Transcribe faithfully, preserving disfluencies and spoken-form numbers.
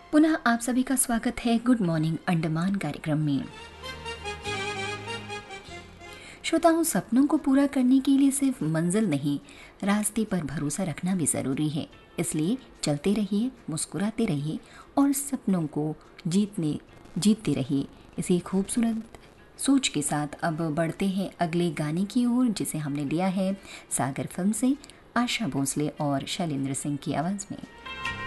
पुनः आप सभी का स्वागत है गुड मॉर्निंग अंडमान कार्यक्रम में। श्रोताओं, सपनों को पूरा करने के लिए सिर्फ मंजिल नहीं, रास्ते पर भरोसा रखना भी ज़रूरी है। इसलिए चलते रहिए, मुस्कुराते रहिए और सपनों को जीतने जीतते रहिए। इसी खूबसूरत सोच के साथ अब बढ़ते हैं अगले गाने की ओर, जिसे हमने लिया है सागर फिल्म से, आशा भोसले और शैलेंद्र सिंह की आवाज़ में।